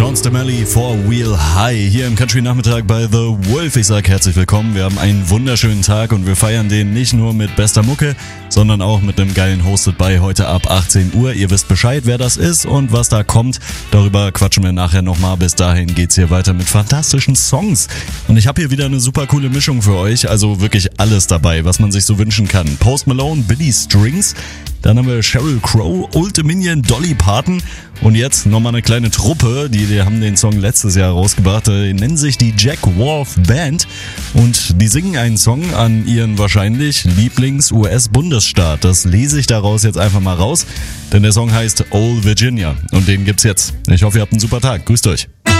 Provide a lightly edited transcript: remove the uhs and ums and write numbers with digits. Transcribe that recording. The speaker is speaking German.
Sean Stamelli, Four Wheel High, hier im Country-Nachmittag bei The Wolf. Ich sag herzlich willkommen, wir haben einen wunderschönen Tag und wir feiern den nicht nur mit bester Mucke, sondern auch mit einem geilen Hosted bei heute ab 18 Uhr. Ihr wisst Bescheid, wer das ist und was da kommt. Darüber quatschen wir nachher nochmal. Bis dahin geht's hier weiter mit fantastischen Songs. Und ich habe hier wieder eine super coole Mischung für euch, also wirklich alles dabei, was man sich so wünschen kann. Post Malone, Billy Strings, dann haben wir Sheryl Crow, Old Dominion, Dolly Parton und jetzt nochmal eine kleine Truppe, die haben den Song letztes Jahr rausgebracht, die nennen sich die Jack Wolf Band und die singen einen Song an ihren wahrscheinlich Lieblings-US-Bundesstaat. Das lese ich daraus jetzt einfach mal raus, denn der Song heißt Old Virginia und den gibt's jetzt. Ich hoffe, ihr habt einen super Tag. Grüßt euch.